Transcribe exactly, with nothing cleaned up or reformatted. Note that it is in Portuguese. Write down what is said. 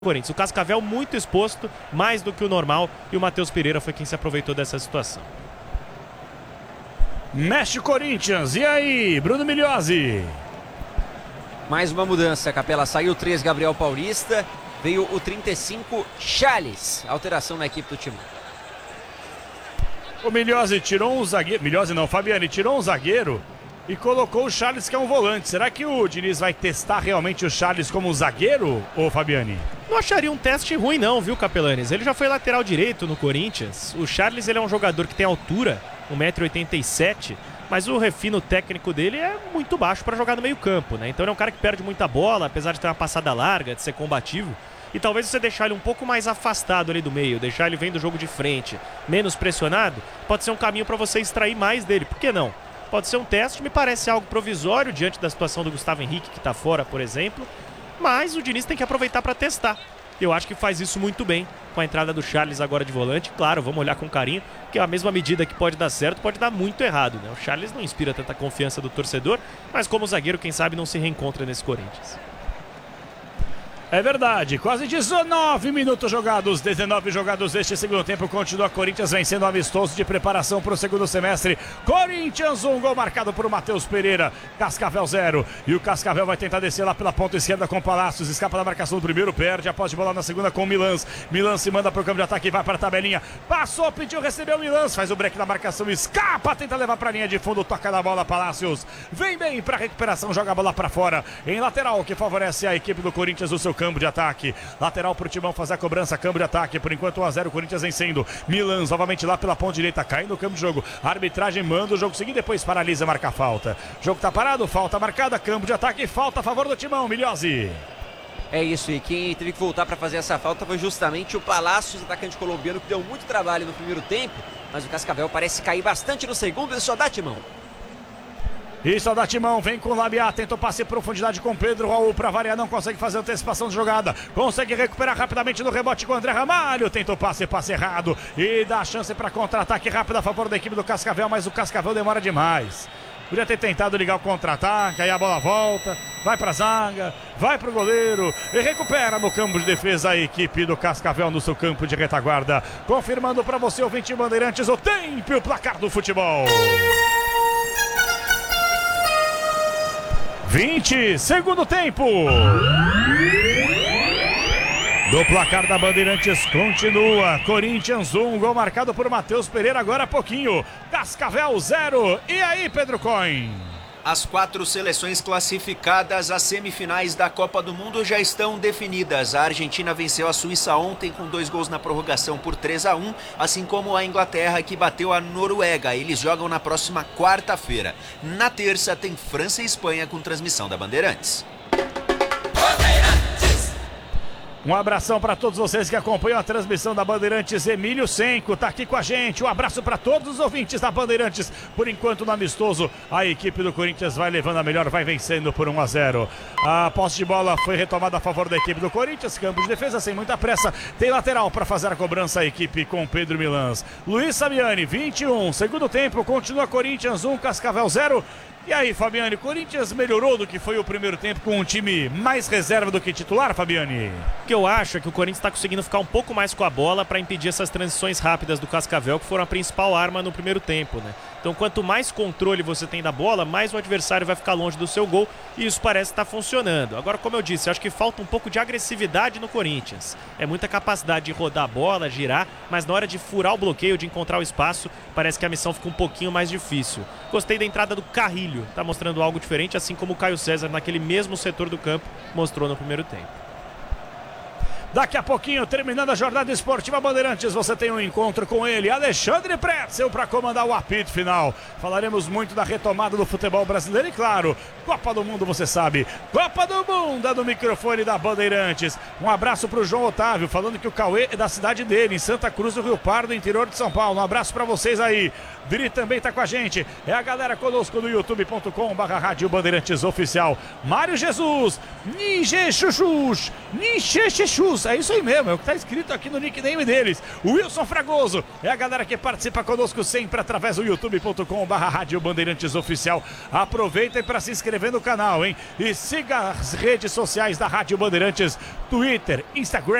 Corinthians. O Cascavel muito exposto, mais do que o normal, e o Matheus Pereira foi quem se aproveitou dessa situação. Mexe o Corinthians, e aí, Bruno Migliozzi? Mais uma mudança, Capela, saiu três, Gabriel Paulista, veio o trinta e cinco, Charles, alteração na equipe do time. O Migliozzi tirou um zagueiro, Migliozzi não, Fabiani tirou um zagueiro e colocou o Charles, que é um volante. Será que o Diniz vai testar realmente o Charles como zagueiro, ô Fabiani? Não acharia um teste ruim não, viu, Capelanes? Ele já foi lateral direito no Corinthians. O Charles, ele é um jogador que tem altura, um metro e oitenta e sete, mas o refino técnico dele é muito baixo para jogar no meio campo, né? Então ele é um cara que perde muita bola, apesar de ter uma passada larga, de ser combativo. E talvez você deixar ele um pouco mais afastado ali do meio, deixar ele vendo o jogo de frente, menos pressionado, pode ser um caminho para você extrair mais dele. Por que não? Pode ser um teste, me parece algo provisório diante da situação do Gustavo Henrique, que está fora, por exemplo. Mas o Diniz tem que aproveitar para testar. Eu acho que faz isso muito bem com a entrada do Charles agora de volante. Claro, vamos olhar com carinho, que a mesma medida que pode dar certo, pode dar muito errado, né? O Charles não inspira tanta confiança do torcedor, mas como zagueiro, quem sabe não se reencontra nesse Corinthians. É verdade, quase dezenove minutos jogados, dezenove jogados deste segundo tempo, continua Corinthians vencendo o amistoso de preparação para o segundo semestre. Corinthians, um gol marcado por Matheus Pereira, Cascavel zero, e o Cascavel vai tentar descer lá pela ponta esquerda com Palácios, escapa da marcação do primeiro, perde a posse de bola na segunda com o Milans, Milans se manda para o campo de ataque e vai para a tabelinha, passou, pediu, recebeu o Milans, faz o break na marcação, escapa, tenta levar para a linha de fundo, toca na bola, Palácios, vem bem para a recuperação, joga a bola para fora, em lateral, que favorece a equipe do Corinthians, o seu campo de ataque, lateral pro Timão fazer a cobrança, campo de ataque, por enquanto um a zero, Corinthians vencendo, Milans novamente lá pela ponta direita, cai no campo de jogo, a arbitragem manda o jogo seguir, depois paralisa, marca a falta, jogo tá parado, falta marcada, campo de ataque, falta a favor do Timão, Migliozzi. É isso, e quem teve que voltar para fazer essa falta foi justamente o Palácios, atacante colombiano, que deu muito trabalho no primeiro tempo, mas o Cascavel parece cair bastante no segundo, ele só dá Timão. E só dá Timão, vem com o Labiá, tentou passe em profundidade com Pedro Raul, para variar, não consegue fazer antecipação de jogada, consegue recuperar rapidamente no rebote com o André Ramalho, tentou passe, passe errado, e dá chance para contra-ataque rápido a favor da equipe do Cascavel, mas o Cascavel demora demais. Podia ter tentado ligar o contra-ataque, aí a bola volta, vai para a zaga, vai para o goleiro e recupera no campo de defesa a equipe do Cascavel no seu campo de retaguarda. Confirmando para você, ouvinte Bandeirantes, o tempo e o placar do futebol. vinte, segundo tempo. Do placar da Bandeirantes continua. Corinthians um, gol marcado por Matheus Pereira agora há pouquinho. Cascavel zero. E aí, Pedro Coin? As quatro seleções classificadas às semifinais da Copa do Mundo já estão definidas. A Argentina venceu a Suíça ontem com dois gols na prorrogação por três a um, assim como a Inglaterra, que bateu a Noruega. Eles jogam na próxima quarta-feira. Na terça tem França e Espanha com transmissão da Bandeirantes. Um abração para todos vocês que acompanham a transmissão da Bandeirantes. Emílio Senco está aqui com a gente. Um abraço para todos os ouvintes da Bandeirantes. Por enquanto, no amistoso, a equipe do Corinthians vai levando a melhor, vai vencendo por um a zero. A posse de bola foi retomada a favor da equipe do Corinthians. Campo de defesa sem muita pressa. Tem lateral para fazer a cobrança a equipe com Pedro Milans. Luiz Sabiani, vinte e um. Segundo tempo, continua Corinthians um, Cascavel zero. E aí, Fabiani, Corinthians melhorou do que foi o primeiro tempo com um time mais reserva do que titular, Fabiani? O que eu acho é que o Corinthians está conseguindo ficar um pouco mais com a bola para impedir essas transições rápidas do Cascavel, que foram a principal arma no primeiro tempo, né? Então, quanto mais controle você tem da bola, mais o adversário vai ficar longe do seu gol, e isso parece estar funcionando. Agora, como eu disse, eu acho que falta um pouco de agressividade no Corinthians. É muita capacidade de rodar a bola, girar, mas na hora de furar o bloqueio, de encontrar o espaço, parece que a missão fica um pouquinho mais difícil. Gostei da entrada do Carrilho, tá mostrando algo diferente, assim como o Caio César naquele mesmo setor do campo mostrou no primeiro tempo. Daqui a pouquinho, terminando a jornada esportiva Bandeirantes, você tem um encontro com ele, Alexandre Pretzel, para comandar o apito final. Falaremos muito da retomada do futebol brasileiro e, claro, Copa do Mundo, você sabe. Copa do Mundo é do microfone da Bandeirantes. Um abraço para o João Otávio, falando que o Cauê é da cidade dele, em Santa Cruz do Rio Pardo, interior de São Paulo. Um abraço para vocês aí. Dri também está com a gente. É a galera conosco no youtube ponto com barra rádio Bandeirantes Oficial. Mário Jesus, Ninja Chuchus, Ninja Chuchus. Isso, é isso aí mesmo, é o que tá escrito aqui no nickname deles. O Wilson Fragoso é a galera que participa conosco sempre através do youtube ponto com barra Rádio Bandeirantes Oficial. Aproveitem para se inscrever no canal, hein? E siga as redes sociais da Rádio Bandeirantes, Twitter, Instagram,